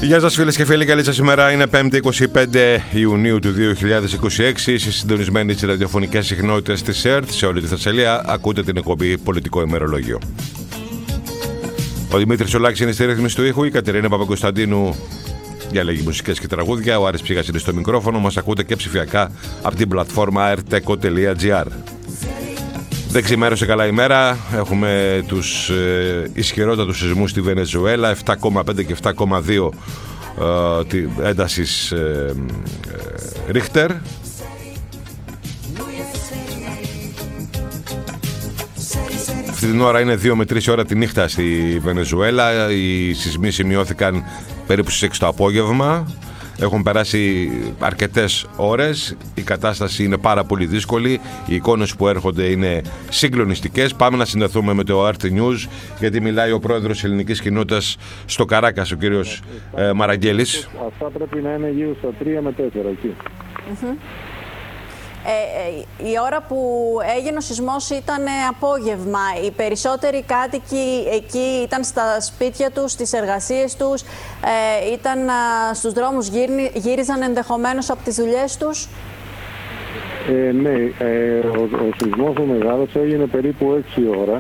Γεια σας φίλες και φίλοι, καλή σας ημέρα. Είναι 5η 25 Ιουνίου του 2026. Εσείς συντονισμένοι στις ραδιοφωνικές συχνότητες της ΕΡΤ σε όλη τη Θεσσαλία. Ακούτε την εκπομπή Πολιτικό Ημερολόγιο. Ο Δημήτρης Ολάκης είναι στη ρύθμιση του ήχου. Η Κατερίνα Παπακοσταντίνου διαλέγει μουσικές και τραγούδια. Ο Άρης Ψήγας είναι στο μικρόφωνο. Μας ακούτε και ψηφιακά από την πλατφόρμα rteco.gr. Δεν ξημέρωσε καλά ημέρα. Έχουμε τους ισχυρότατους σεισμούς στη Βενεζουέλα, 7,5 και 7,2 έντασης Ρίχτερ. Αυτή την ώρα είναι 2 με 3 ώρα τη νύχτα στη Βενεζουέλα. Οι σεισμοί σημειώθηκαν περίπου στις 6 το απόγευμα. Έχουν περάσει αρκετές ώρες, η κατάσταση είναι πάρα πολύ δύσκολη, οι εικόνες που έρχονται είναι συγκλονιστικές. Πάμε να συνδεθούμε με το RT News, γιατί μιλάει ο πρόεδρος της ελληνικής κοινότητας στο Καράκας, ο κύριος Μαραγκέλης. Αυτά πρέπει να είναι γύρω στα 3 με 4 εκεί. Η ώρα που έγινε ο σεισμός ήταν απόγευμα. Οι περισσότεροι κάτοικοι εκεί ήταν στα σπίτια τους, στις εργασίες τους, ήταν στους δρόμους, γύριζαν ενδεχομένως από τις δουλειές τους. Ναι, ο σεισμός ο μεγάλος έγινε περίπου 6 ώρα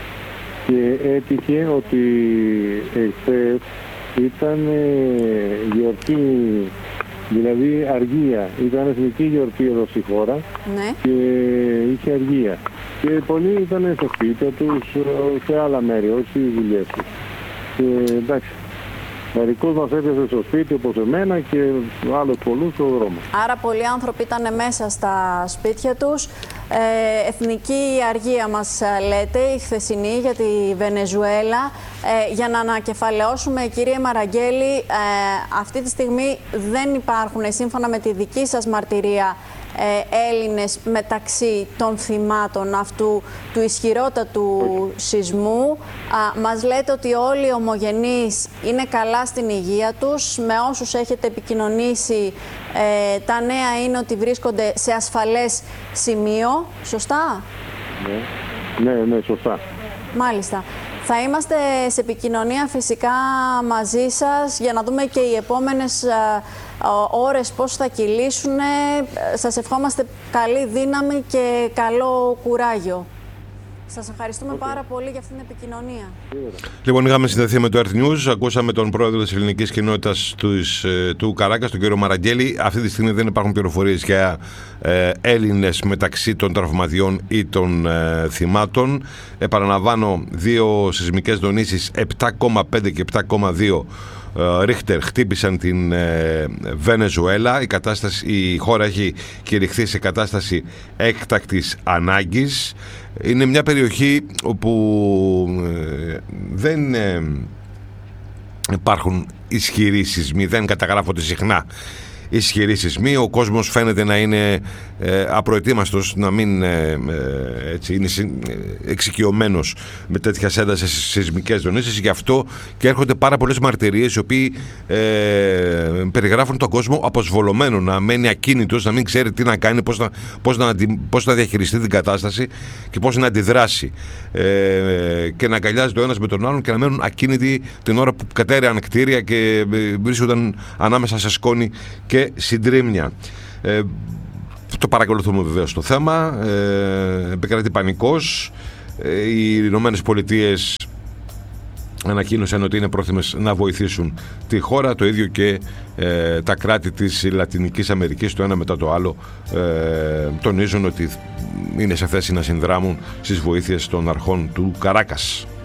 και έτυχε ότι εχθές ήταν γιορτή. Δηλαδή αργία, ήταν εθνική γιορτή εδώ στη χώρα, ναι, και είχε αργία. Και πολλοί ήταν στο σπίτι τους, σε άλλα μέρη, όχι στις δουλειές τους. Και εντάξει, μερικούς μας έπιασε στο σπίτι όπως εμένα και άλλους πολλούς στο δρόμο. Άρα πολλοί άνθρωποι ήταν μέσα στα σπίτια τους. Εθνική αργία μας λέτε, η χθεσινή για τη Βενεζουέλα. Για να ανακεφαλαιώσουμε, κύριε Μαραγκέλη, αυτή τη στιγμή δεν υπάρχουν, σύμφωνα με τη δική σας μαρτυρία, Έλληνες μεταξύ των θυμάτων αυτού του ισχυρότατου σεισμού. Μας λέτε ότι όλοι οι ομογενείς είναι καλά στην υγεία τους. Με όσους έχετε επικοινωνήσει, τα νέα είναι ότι βρίσκονται σε ασφαλές σημείο. Σωστά? Ναι, σωστά. Μάλιστα. Θα είμαστε σε επικοινωνία φυσικά μαζί σας για να δούμε και οι επόμενες ώρες πώς θα κυλήσουν. Σας ευχόμαστε καλή δύναμη και καλό κουράγιο. Σας ευχαριστούμε πάρα πολύ για αυτήν την επικοινωνία. Λοιπόν, είχαμε συνδεθεί με το Earth News. Ακούσαμε τον πρόεδρο της ελληνικής κοινότητας του Καράκας, τον κύριο Μαραγκέλη. Αυτή τη στιγμή δεν υπάρχουν πληροφορίες για Έλληνες μεταξύ των τραυματιών ή των θυμάτων. Επαναλαμβάνω, 2 σεισμικές δονήσεις 7,5 και 7,2 Ρίχτερ χτύπησαν την Βενεζουέλα. Η χώρα έχει κηρυχθεί σε κατάσταση έκτακτης ανάγκης. Είναι μια περιοχή όπου δεν υπάρχουν ισχυροί σεισμοί, δεν καταγράφονται συχνά ισχυροί σεισμοί. Ο κόσμος φαίνεται να είναι απροετοίμαστος, να μην έτσι, είναι εξοικειωμένος με τέτοιας έντασης σεισμικές δονήσεις. Γι' αυτό και έρχονται πάρα πολλές μαρτυρίες οι οποίοι περιγράφουν τον κόσμο αποσβολωμένο, να μένει ακίνητος, να μην ξέρει τι να κάνει, πώς να διαχειριστεί την κατάσταση και πώς να αντιδράσει, και να αγκαλιάζεται ο ένας με τον άλλον και να μένουν ακίνητοι την ώρα που κατέρεαν κτίρια και βρίσκονταν ανάμεσα σε σκόνη και συντρίμμια. Το παρακολουθούμε βεβαίως το θέμα. Επικρατεί πανικός. Οι Ηνωμένες Πολιτείες ανακοίνωσαν ότι είναι πρόθυμες να βοηθήσουν τη χώρα. Το ίδιο και τα κράτη της Λατινικής Αμερικής, το ένα μετά το άλλο, τονίζουν ότι είναι σε θέση να συνδράμουν στις βοήθειες των αρχών του Καράκας.